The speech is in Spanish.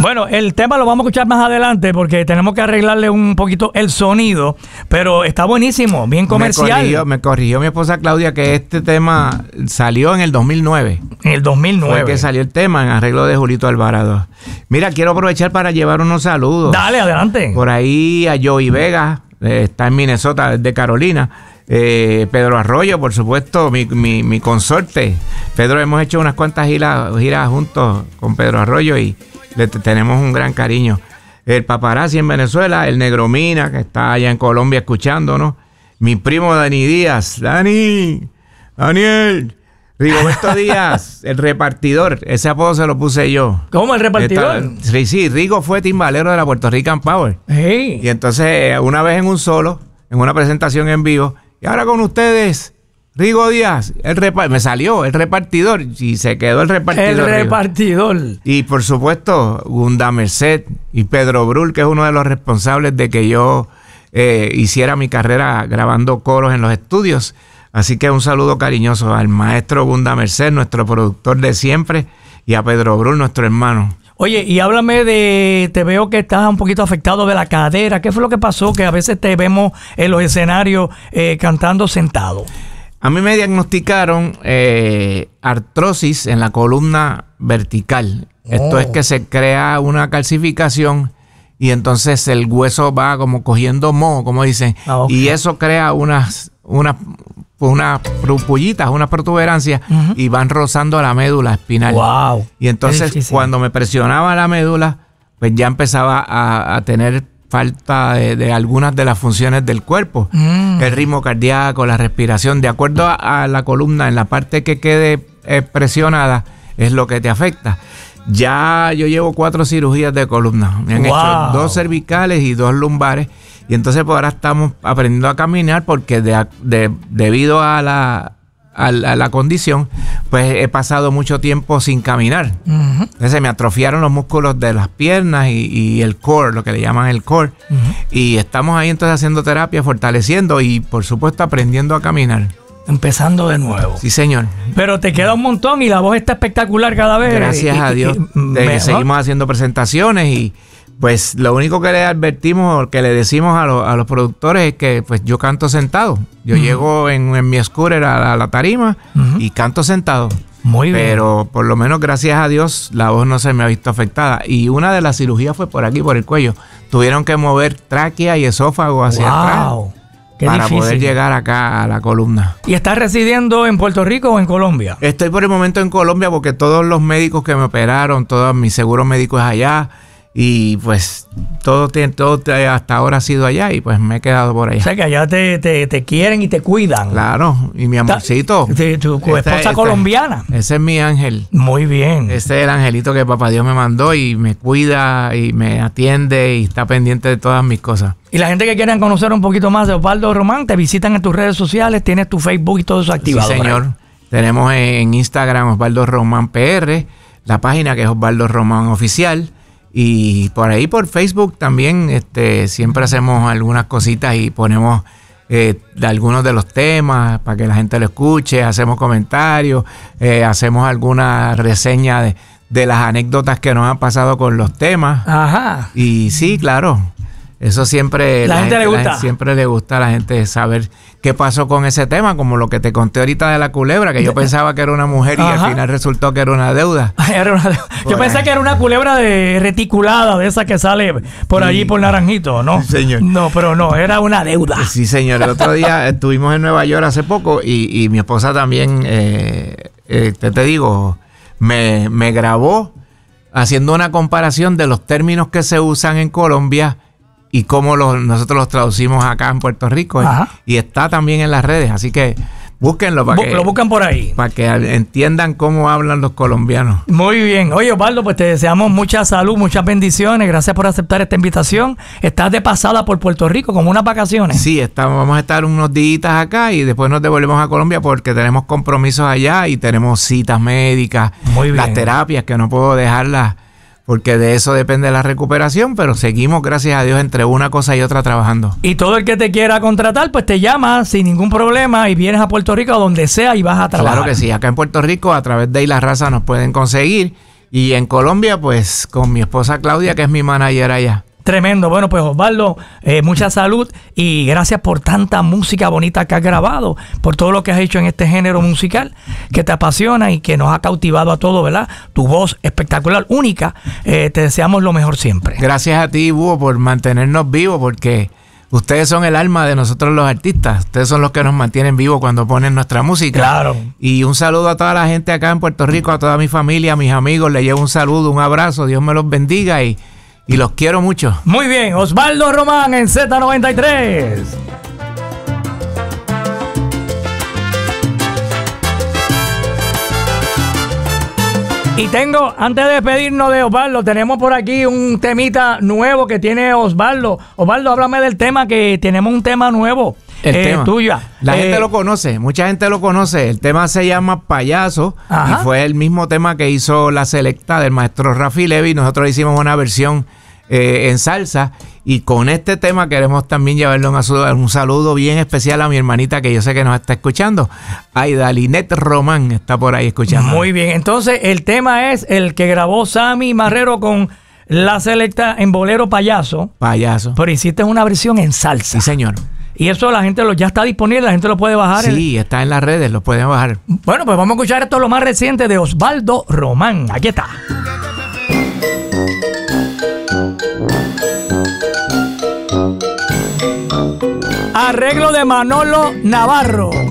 Bueno, el tema lo vamos a escuchar más adelante porque tenemos que arreglarle un poquito el sonido, pero está buenísimo, bien comercial. Me corrigió mi esposa Claudia que este tema salió en el 2009. En el 2009. Fue que salió el tema en arreglo de Julito Alvarado. Mira, quiero aprovechar para llevar unos saludos. Dale, adelante. Por ahí a Joey Vega, está en Minnesota, de Carolina. Pedro Arroyo, por supuesto, mi consorte. Pedro, hemos hecho unas cuantas giras juntos con Pedro Arroyo y le tenemos un gran cariño. El Paparazzi en Venezuela, el Negro Mina, que está allá en Colombia escuchándonos. Mi primo Dani Díaz. Daniel, Rigoberto Díaz, el repartidor. Ese apodo se lo puse yo. ¿Cómo, el repartidor? Sí, Rigo fue timbalero de la Puerto Rican Power. Hey. Y entonces, una vez en un solo, en una presentación en vivo, y ahora con ustedes, Rigo Díaz, me salió el repartidor y se quedó el repartidor. El repartidor. Y por supuesto, Gunda Merced y Pedro Brul, que es uno de los responsables de que yo hiciera mi carrera grabando coros en los estudios. Así que un saludo cariñoso al maestro Gunda Merced, nuestro productor de siempre, y a Pedro Brul, nuestro hermano. Oye, y háblame te veo que estás un poquito afectado de la cadera. ¿Qué fue lo que pasó? Que a veces te vemos en los escenarios cantando sentado. A mí me diagnosticaron artrosis en la columna vertical. Esto es que se crea una calcificación y entonces el hueso va como cogiendo moho, como dicen. Okay. Y eso crea unas pullitas, unas protuberancias y van rozando la médula espinal. Wow. Y entonces cuando me presionaba la médula, pues ya empezaba a tener falta de algunas de las funciones del cuerpo. El ritmo cardíaco, la respiración, de acuerdo a la columna, en la parte que quede presionada, es lo que te afecta. Ya yo llevo 4 cirugías de columna. Me han hecho 2 cervicales y 2 lumbares. Y entonces pues ahora estamos aprendiendo a caminar porque debido a la condición, pues he pasado mucho tiempo sin caminar. Entonces me atrofiaron los músculos de las piernas y el core, lo que le llaman el core. Y estamos ahí entonces haciendo terapia, fortaleciendo y por supuesto aprendiendo a caminar. Empezando de nuevo. Sí, señor. Pero te queda un montón y la voz está espectacular cada vez. Gracias a Dios. Seguimos haciendo presentaciones y pues lo único que le advertimos, que le decimos a los productores es que pues yo canto sentado. Yo llego en mi scooter a la tarima y canto sentado. Muy bien. Pero por lo menos gracias a Dios la voz no se me ha visto afectada. Y una de las cirugías fue por aquí, por el cuello. Tuvieron que mover tráquea y esófago hacia atrás. Qué para difícil. Poder llegar acá a la columna. ¿Y estás residiendo en Puerto Rico o en Colombia? Estoy por el momento en Colombia porque todos los médicos que me operaron, todos mis seguros médicos allá y pues todo hasta ahora ha sido allá y pues me he quedado por allá. O sea que allá te quieren y te cuidan. Claro, y mi amorcito. Tu esposa colombiana. Ese es mi ángel. Muy bien. Ese es el angelito que papá Dios me mandó y me cuida y me atiende y está pendiente de todas mis cosas. Y la gente que quiera conocer un poquito más de Osvaldo Román, te visitan en tus redes sociales, tienes tu Facebook y todo eso activado. Sí, señor. Tenemos en Instagram Osvaldo Román PR, la página que es Osvaldo Román Oficial. Y por ahí por Facebook también siempre hacemos algunas cositas y ponemos de algunos de los temas para que la gente lo escuche, hacemos comentarios, hacemos alguna reseña de las anécdotas que nos han pasado con los temas. Ajá. Y sí, claro. Eso siempre la gente le gusta. Siempre le gusta a la gente saber qué pasó con ese tema, como lo que te conté ahorita de la culebra, que yo pensaba que era una mujer y al final resultó que era una deuda. Yo pensé que era una culebra reticulada, de esa que sale por allí por Naranjito, ¿no? Sí, señor. No, pero no, era una deuda. Sí, señor. El otro día estuvimos en Nueva York hace poco y mi esposa también, te digo, me grabó haciendo una comparación de los términos que se usan en Colombia y cómo nosotros los traducimos acá en Puerto Rico. Y está también en las redes, así que búsquenlo lo buscan por ahí. Para que entiendan cómo hablan los colombianos. Muy bien. Oye, Osvaldo, pues te deseamos mucha salud, muchas bendiciones. Gracias por aceptar esta invitación. Estás de pasada por Puerto Rico, como unas vacaciones. Sí, vamos a estar unos días acá y después nos devolvemos a Colombia porque tenemos compromisos allá y tenemos citas médicas, las terapias que no puedo dejarlas porque de eso depende la recuperación, pero seguimos, gracias a Dios, entre una cosa y otra trabajando. Y todo el que te quiera contratar, pues te llama sin ningún problema y vienes a Puerto Rico, a donde sea, y vas a trabajar. Claro que sí, acá en Puerto Rico, a través de La Raza nos pueden conseguir Y en Colombia, pues con mi esposa Claudia, que es mi manager allá. Tremendo. Bueno, pues Osvaldo, mucha salud y gracias por tanta música bonita que has grabado, por todo lo que has hecho en este género musical que te apasiona y que nos ha cautivado a todos, ¿verdad? Tu voz espectacular, única. Te deseamos lo mejor siempre. Gracias a ti, Búho, por mantenernos vivos, porque ustedes son el alma de nosotros los artistas. Ustedes son los que nos mantienen vivos cuando ponen nuestra música. Claro. Y un saludo a toda la gente acá en Puerto Rico, a toda mi familia, a mis amigos. Les llevo un saludo, un abrazo. Dios me los bendiga y los quiero mucho. Muy bien, Osvaldo Román en Z93. Y tengo, antes de despedirnos de Osvaldo, tenemos por aquí un temita nuevo que tiene Osvaldo. Osvaldo, háblame del tema, que tenemos un tema nuevo. El tema tuyo. La gente lo conoce, mucha gente lo conoce. El tema se llama Payaso. Ajá. Y fue el mismo tema que hizo la selecta del maestro Rafi Levi. Nosotros hicimos una versión en salsa, y con este tema queremos también llevarle un saludo bien especial a mi hermanita, que yo sé que nos está escuchando. Aida Linet Román está por ahí escuchando. Muy bien, entonces el tema es el que grabó Sammy Marrero con la selecta en bolero Payaso. Pero hiciste una versión en salsa. Sí, señor. Y eso la gente ya está disponible, la gente lo puede bajar. Sí, está en las redes, lo pueden bajar. Bueno, pues vamos a escuchar esto, lo más reciente de Osvaldo Román. Aquí está. Arreglo de Manolo Navarro.